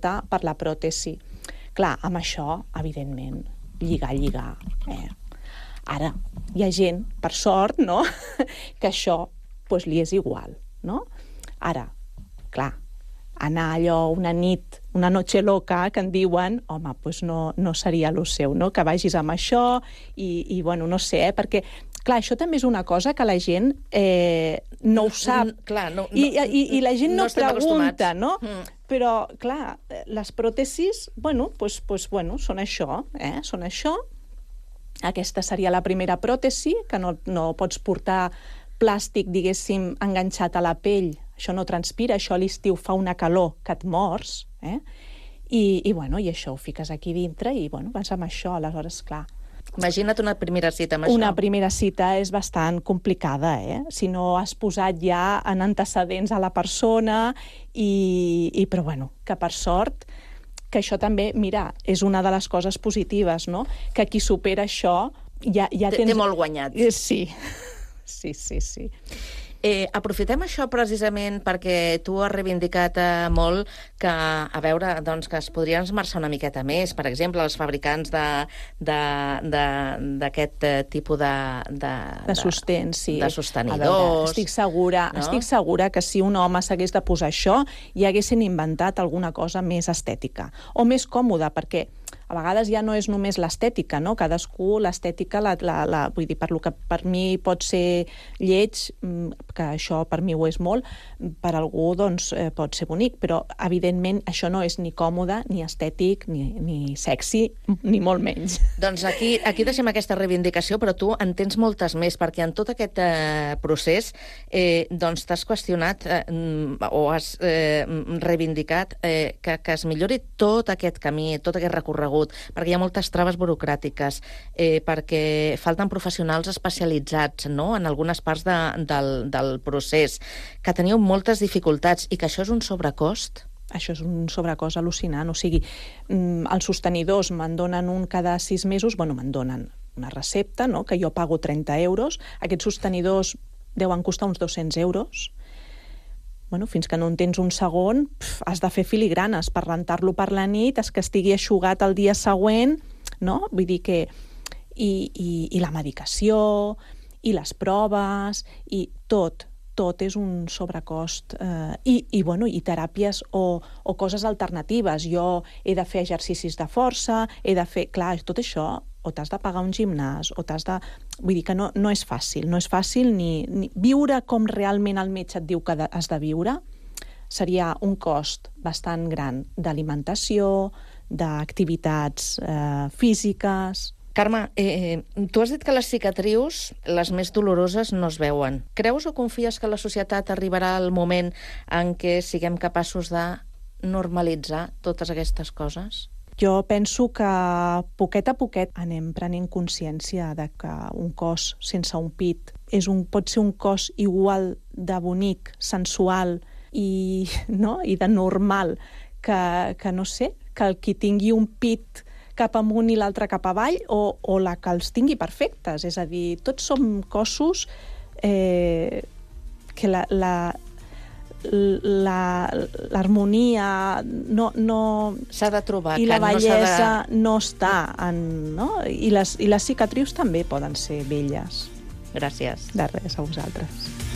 optar per la pròtesi. Clar, amb això, evidentment, lligar. Ara, hi ha gent, per sort, no?, que això li és igual, no? Ara, clar, anar allò una nit, una noche loca, que en diuen, home, no seria el seu, no?, que vagis amb això i bueno, no sé, perquè, clar, això també és una cosa que la gent no ho sap. Clar, I la gent no pregunta, acostumats. no? Però, clar, les pròtesis, bueno, són això, són això. Aquesta seria la primera pròtesi, que no pots portar plàstic, diguéssim, enganxat a la pell. Això no transpira, això a l'estiu fa una calor que et mors, i això ho fiques aquí dintre i vas amb això, aleshores, clar. Imagina't una primera cita amb això. Una primera cita és bastant complicada, si no has posat ja en antecedents a la persona, però bueno, que per sort, que això també, mira, és una de les coses positives, no?, que qui supera això ja tens... Té molt guanyat. Sí. Aprofitem això precisament perquè tu has reivindicat molt que, a veure, doncs, que es podrien esmerçar una miqueta més. Per exemple, els fabricants d'aquest tipus de sostén, sí. De sostenidors. Veure, estic segura que si un home s'hagués de posar això, ja haguessin inventat alguna cosa més estètica o més còmoda, perquè a vegades ja no és només l'estètica, no? Cadascú, l'estètica, vull dir, per lo que per mi pot ser lleig, que això per mi ho és molt, per algú doncs pot ser bonic, però evidentment això no és ni còmode, ni estètic, ni sexy, ni molt menys. Doncs aquí deixem aquesta reivindicació, però tu en tens moltes més, perquè en tot aquest procés doncs t'has qüestionat o has reivindicat que es millori tot aquest camí, tot aquest recorregut, perquè hi ha moltes traves burocràtiques, perquè falten professionals especialitzats, no?, en algunes parts del procés, que teniu moltes dificultats i que això és un sobrecost. Això és un sobrecost al·lucinant, o sigui, els sostenidors me'n donen un cada 6 mesos, me'n donen una recepta, no?, que jo pago 30 euros, aquests sostenidors deuen costar uns 200 euros, fins que no en tens un segon, has de fer filigranes per rentar-lo per la nit, que estigui eixugat el dia següent, no? Vull dir que... I la medicació, i les proves, i tot és un sobrecost. I teràpies o coses alternatives. Jo he de fer exercicis de força, he de fer... Clar, tot això, o t'has de pagar un gimnàs, o t'has de... Vull dir que no és fàcil. No és fàcil ni viure com realment el metge et diu que has de viure. Seria un cost bastant gran d'alimentació, d'activitats físiques... Carme, tu has dit que les cicatrius, les més doloroses, no es veuen. Creus o confies que la societat arribarà al moment en què siguem capaços de normalitzar totes aquestes coses? Jo penso que poquet a poquet anem prenent consciència de que un cos sense un pit pot ser un cos igual de bonic, sensual i de normal que no sé, que el qui tingui un pit cap amunt i l'altre cap avall, o la que els tingui perfectes. És a dir, tots som cossos que l'harmonia no s'ha de trobar, i la bellesa no està i les cicatrius també poden ser belles. Gràcies. De res, a vosaltres.